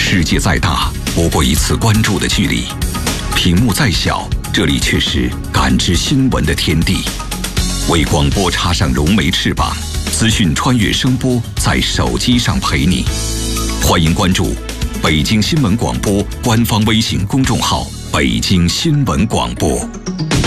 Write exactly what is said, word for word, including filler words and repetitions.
世界再大，不过一次关注的距离；屏幕再小，这里却是感知新闻的天地。为广播插上融媒翅膀，资讯穿越声波，在手机上陪你。欢迎关注北京新闻广播官方微信公众号“北京新闻广播”。